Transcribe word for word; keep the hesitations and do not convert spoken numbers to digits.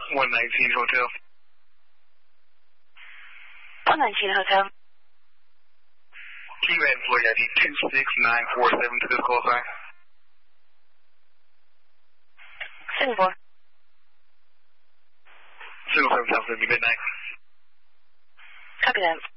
one nineteen Hotel. one nineteen Hotel. Can you add employee I D two six nine four seven to this call sign? seven four. zero seven seven midnight. Copy that.